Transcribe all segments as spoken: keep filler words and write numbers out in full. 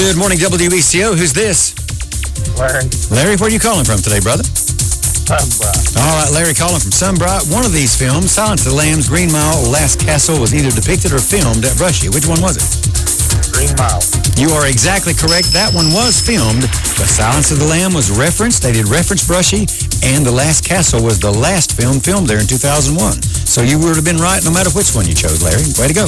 Good morning, W E C O. Who's this? Larry. Larry, where are you calling from today, brother? Sunbright. All right, Larry calling from Sunbright. One of these films, Silence of the Lambs, Green Mile, or Last Castle, was either depicted or filmed at Brushy. Which one was it? Green Mile. You are exactly correct. That one was filmed. The Silence of the Lamb was referenced. They did reference Brushy, and The Last Castle was the last film filmed there in two thousand one. So you would have been right no matter which one you chose, Larry. Way to go.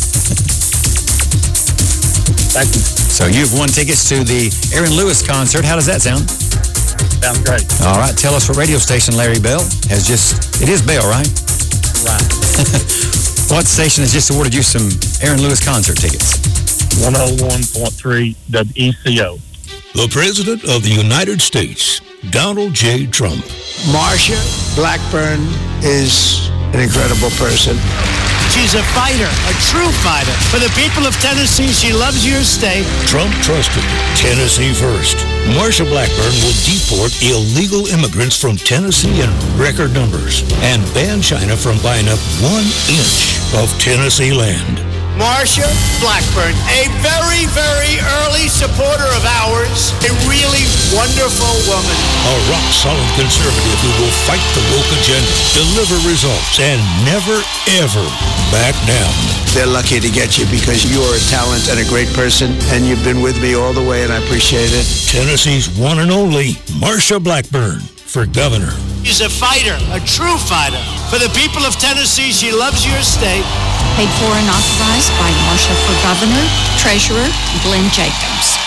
Thank you. So you've won tickets to the Aaron Lewis concert. How does that sound? Sounds great. All right. Tell us what radio station Larry Bell has just... It is Bell, right? Right. What station has just awarded you some Aaron Lewis concert tickets? one oh one point three W E C O. The President of the United States, Donald J. Trump. Marsha Blackburn is an incredible person. She's a fighter, a true fighter. For the people of Tennessee, she loves your state. Trump trusted Tennessee first. Marsha Blackburn will deport illegal immigrants from Tennessee in record numbers and ban China from buying up one inch of Tennessee land. Marsha Blackburn, a very, very early supporter of ours, a really wonderful woman. A rock-solid conservative who will fight the woke agenda, deliver results, and never, ever back down. They're lucky to get you because you are a talent and a great person, and you've been with me all the way, and I appreciate it. Tennessee's one and only Marsha Blackburn for governor. She's a fighter, a true fighter. For the people of Tennessee, she loves your state. Paid for and authorized by Marsha for Governor, Treasurer, Glenn Jacobs.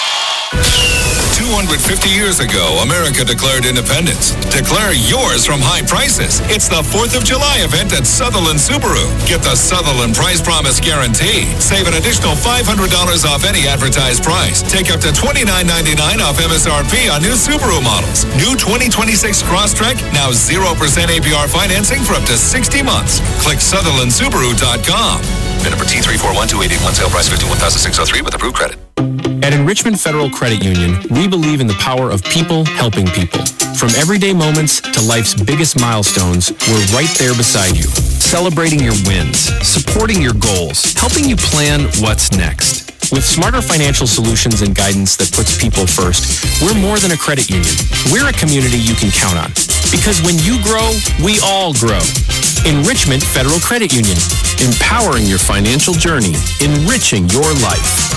two hundred fifty years ago, America declared independence. Declare yours from high prices. It's the fourth of July event at Sutherland Subaru. Get the Sutherland Price Promise Guarantee. Save an additional five hundred dollars off any advertised price. Take up to twenty-nine ninety-nine off M S R P on new Subaru models. New twenty twenty-six Crosstrek, now zero percent A P R financing for up to sixty months. Click Sutherland Subaru dot com. VIN number T three four one two eight eight one, sale price fifty-one thousand six hundred three with approved credit. At Enrichment Federal Credit Union, we believe in the power of people helping people. From everyday moments to life's biggest milestones, we're right there beside you, celebrating your wins, supporting your goals, helping you plan what's next. With smarter financial solutions and guidance that puts people first, we're more than a credit union. We're a community you can count on. Because when you grow, we all grow. Enrichment Federal Credit Union, empowering your financial journey, enriching your life.